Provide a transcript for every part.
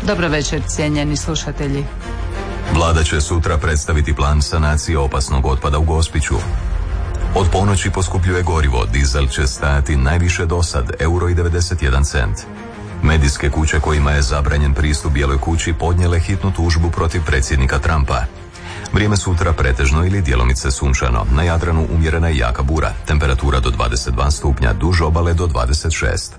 Dobro večer, cijenjeni slušatelji. Vlada će sutra predstaviti plan sanacije opasnog otpada u Gospiću. Od ponoći poskupljuje gorivo, dizel će stajati najviše do sad, €1,91. Medijske kuće kojima je zabranjen pristup Bijeloj kući podnijele hitnu tužbu protiv predsjednika Trumpa. Vrijeme sutra pretežno ili djelomice sunčano, na Jadranu umjerena i jaka bura, temperatura do 22 stupnja, duž obale do 26.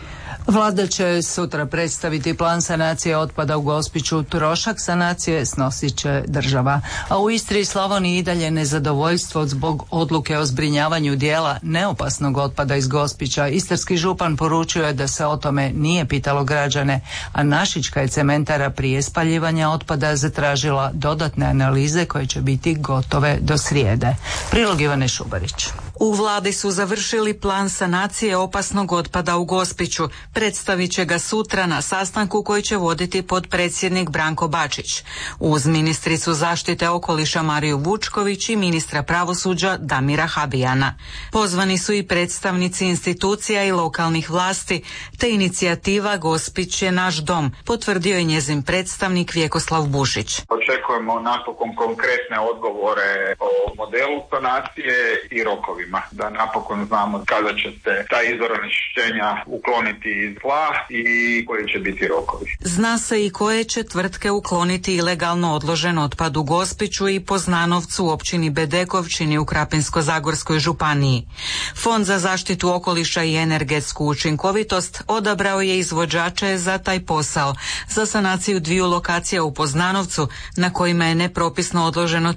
Vlada će sutra predstaviti plan sanacije otpada u Gospiću. Trošak sanacije snosit će država. A u Istri i Slavoniji i dalje nezadovoljstvo zbog odluke o zbrinjavanju dijela neopasnog otpada iz Gospića. Istarski župan poručio je da se o tome nije pitalo građane, a Našička je cementara prije spaljivanja otpada zatražila dodatne analize koje će biti gotove do srijede. Prilog Ivane Šubarić. U vladi su završili plan sanacije opasnog otpada u Gospiću. Predstavit će ga sutra na sastanku koji će voditi potpredsjednik Branko Bačić. Uz ministricu zaštite okoliša Mariju Vučković i ministra pravosuđa Damira Habijana. Pozvani su i predstavnici institucija i lokalnih vlasti, te inicijativa Gospić je naš dom, potvrdio je njezin predstavnik Vjekoslav Bušić. Očekujemo napokon konkretne odgovore o modelu sanacije i rokovima, da napokon znamo kada će se taj izvor onečišćenja ukloniti iz tla i koji će biti rokovi. Zna se i koje će tvrtke ukloniti ilegalno odložen otpad u Gospiću i Poznanovcu u općini Bedekovčini u Krapinsko-zagorskoj županiji. Fond za zaštitu okoliša i energetsku učinkovitost odabrao je izvođače za taj posao, za sanaciju 2 lokacija u Poznanovcu na kojima je nepropisno odloženo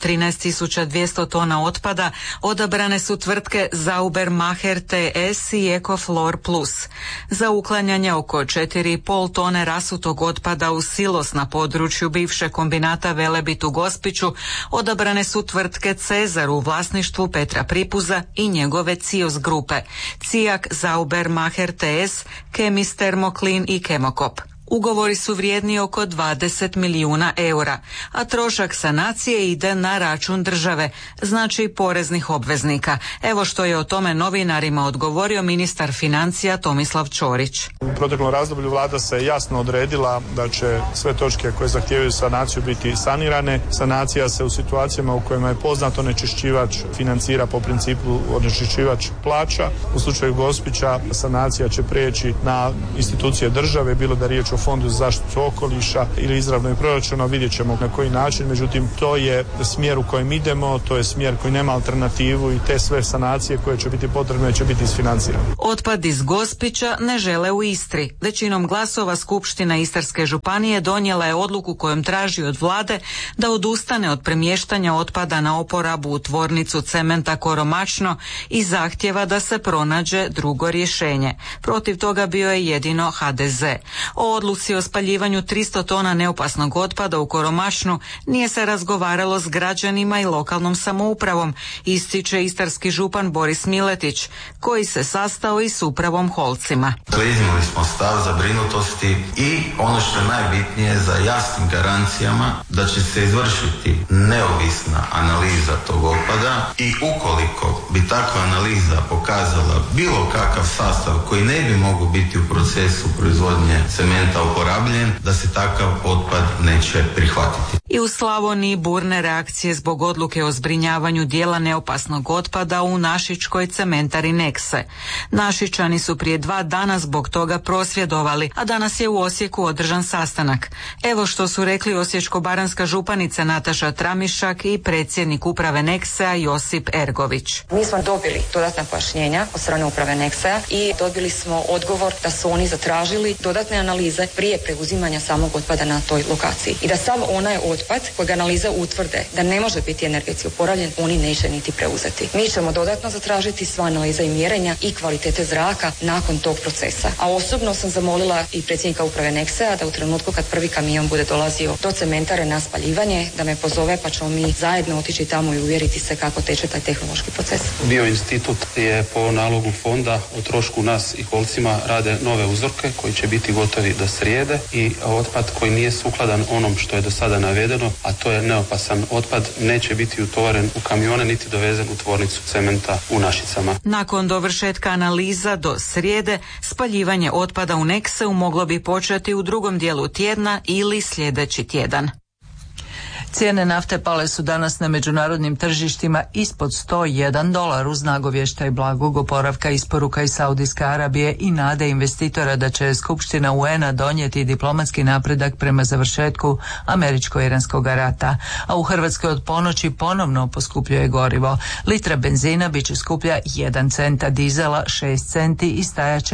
13.200 tona otpada. Odabrane su tvrtke Saubermacher TS i Ecoflor Plus. Za uklanjanje oko 4,5 tone rasutog otpada u silos na području bivše kombinata Velebit u Gospiću odabrane su tvrtke Cezar u vlasništvu Petra Pripuza i njegove Cios grupe, Cijak, Saubermacher TS, Kemis Thermoclean i Chemokop. Ugovori su vrijedni oko 20 milijuna eura, a trošak sanacije ide na račun države, znači poreznih obveznika. Evo što je o tome novinarima odgovorio ministar financija Tomislav Ćorić. U proteklom razdoblju vlada se jasno odredila da će sve točke koje zahtijevaju sanaciju biti sanirane. Sanacija se u situacijama u kojima je poznat onečišćivač financira po principu onečišćivač plaća. U slučaju Gospića sanacija će prijeći na institucije države, bilo da riječ o Fondu za zaštitu okoliša ili izravno i proračuna, vidjet ćemo na koji način, međutim to je smjer u kojem idemo, to je smjer koji nema alternativu i te sve sanacije koje će biti potrebne će biti isfinancirane. Otpad iz Gospića ne žele u Istri. Većinom glasova Skupština Istarske županije donijela je odluku kojom traži od vlade da odustane od premještanja otpada na oporabu u tvornicu cementa Koromačno i zahtjeva da se pronađe drugo rješenje. Protiv toga bio je jedino HDZ. O odluci o spaljivanju 300 tona neopasnog otpada u Koromašnu nije se razgovaralo s građanima i lokalnom samoupravom, ističe istarski župan Boris Miletić, koji se sastao i s upravom Holcima. Iznijeli smo stav zabrinutosti i ono što je najbitnije za jasnim garancijama da će se izvršiti neovisna analiza tog otpada i ukoliko bi takva analiza pokazala bilo kakav sastav koji ne bi mogao biti u procesu proizvodnje cementa uporabljen, da se takav otpad neće prihvatiti. I u Slavoniji burne reakcije zbog odluke o zbrinjavanju dijela neopasnog otpada u Našičkoj cementari Nekse. Našičani su prije 2 dana zbog toga prosvjedovali, a danas je u Osijeku održan sastanak. Evo što su rekli osječko-baranjska županica Nataša Tramišak i predsjednik uprave Neksea Josip Ergović. Mi smo dobili dodatna pojašnjenja od strane uprave Neksea i dobili smo odgovor da su oni zatražili dodatne analize prije preuzimanja samog otpada na toj lokaciji. I da sav onaj otpad kojeg analize utvrde da ne može biti energetski oporavljen, oni neće niti preuzeti. Mi ćemo dodatno zatražiti sva analiza i mjerenja i kvalitete zraka nakon tog procesa. A osobno sam zamolila i predsjednika uprave Neksea da u trenutku kad prvi kamion bude dolazio do cementare na spaljivanje, da me pozove pa ćemo mi zajedno otići tamo i uvjeriti se kako teče taj tehnološki proces. Bioinstitut je po nalogu fonda o trošku nas i Holcima rade nove uzorke koji će biti gotovi do srijede i otpad koji nije sukladan onom što je do sada navedeno navedeno, a to je neopasan otpad, neće biti utovaren u kamione niti dovezen u tvornicu cementa u Našicama. Nakon dovršetka analiza do srijede, spaljivanje otpada u Nekseu moglo bi početi u drugom dijelu tjedna ili sljedeći tjedan. Cijene nafte pale su danas na međunarodnim tržištima ispod $101 uz nagovještaj blagog oporavka isporuka iz Saudijske Arabije i nade investitora da će Skupština UN-a donijeti diplomatski napredak prema završetku američko-iranskog rata. A u Hrvatskoj od ponoći ponovno poskupljuje gorivo. Litra benzina bit će skuplja 1 cent, a dizela 6 centi i stajaće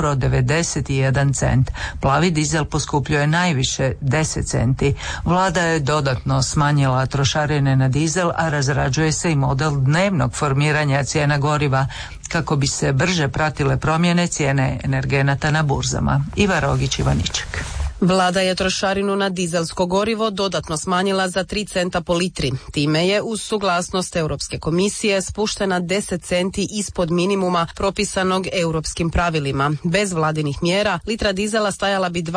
€91. Plavi dizel poskupljuje najviše 10 centi. Vlada je dodatno smanjila trošarine na dizel, a razrađuje se i model dnevnog formiranja cijena goriva kako bi se brže pratile promjene cijene energenata na burzama. Iva Rogić, Ivaniček. Vlada je trošarinu na dizelsko gorivo dodatno smanjila za 3 centa po litri. Time je uz suglasnost Europske komisije spuštena 10 centi ispod minimuma propisanog europskim pravilima. Bez vladinih mjera litra dizela stajala bi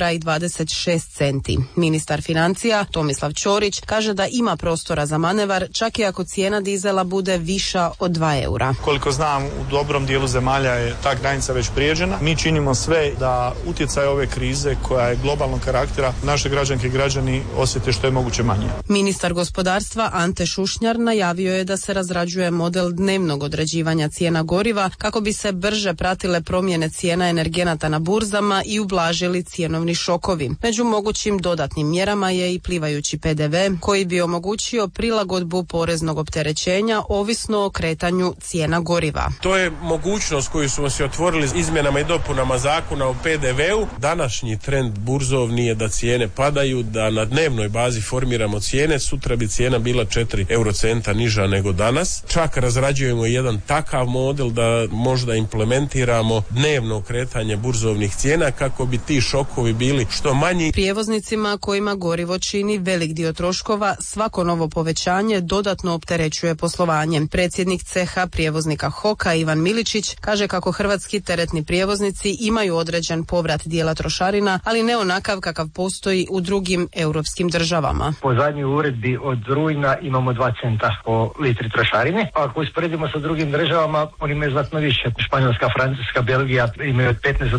€2,26. Ministar financija Tomislav Ćorić kaže da ima prostora za manevar čak i ako cijena dizela bude viša od €2. Koliko znam, u dobrom dijelu zemalja je ta granica već prijeđena. Mi činimo sve da utjecaj ove krize koja je globalnog karaktera naše građanke i građani osjete što je moguće manje. Ministar gospodarstva Ante Šušnjar najavio je da se razrađuje model dnevnog određivanja cijena goriva kako bi se brže pratile promjene cijena energenata na burzama i ublažili cjenovni šokovi. Među mogućim dodatnim mjerama je i plivajući PDV koji bi omogućio prilagodbu poreznog opterećenja ovisno o kretanju cijena goriva. To je mogućnost koju smo si otvorili izmjenama i dopunama zakona o PDV-u. Današnji trend burzovni je da cijene padaju, da na dnevnoj bazi formiramo cijene. Sutra bi cijena bila 4 eurocenta niža nego danas. Čak razrađujemo jedan takav model da možda implementiramo dnevno kretanje burzovnih cijena kako bi ti šokovi bili što manji. Prijevoznicima kojima gorivo čini velik dio troškova, svako novo povećanje dodatno opterećuje poslovanje. Predsjednik ceha prijevoznika HOK-a Ivan Miličić kaže kako hrvatski teretni prijevoznici imaju određen povrat dijela trošarina, ali ne onakav kakav postoji u drugim europskim državama. Po zadnjoj uredbi od rujna imamo 2 centa po litri trošarine. Ako usporedimo sa drugim državama, oni imaju znatno više. Španjolska, Francuska, Belgija imaju od 15 do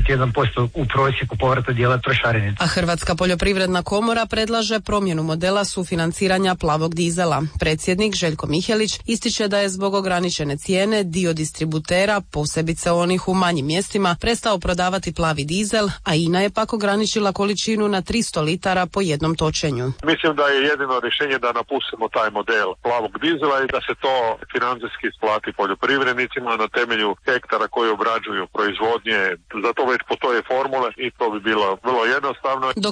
21% u prosjeku povrata dijela trošarine. A Hrvatska poljoprivredna komora predlaže promjenu modela sufinanciranja plavog dizela. Predsjednik Željko Mihelić ističe da je zbog ograničene cijene dio distributera, posebice onih u manjim mjestima, prestao prodavati plavi dizel, a INA je pak ograničila količinu na 300 litara po jednom točenju. Mislim da je jedino rješenje da napustimo taj model plavog dizela i da se to financijski isplati poljoprivrednicima na temelju hektara koji obrađuju proizvodnje. Za to već postoje formule i to bi bilo vrlo jednostavno. Do